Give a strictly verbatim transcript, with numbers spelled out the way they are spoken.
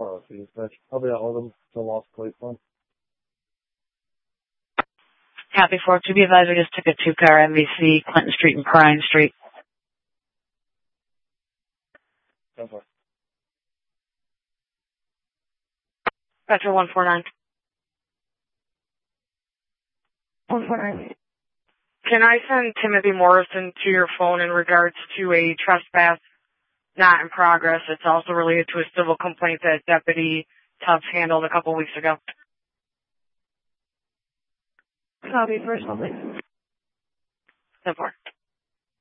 Oh, geez, bitch. I'll be out with them to lost plate one. Happy four, to be advised, we just took a two-car M V C, Clinton Street and Prime Street. ten four. Metro one four nine. one four nine. Can I send Timothy Morrison to your phone in regards to a trespass not in progress? It's also related to a civil complaint that Deputy Tubbs handled a couple weeks ago. Copy, first one, please. ten four.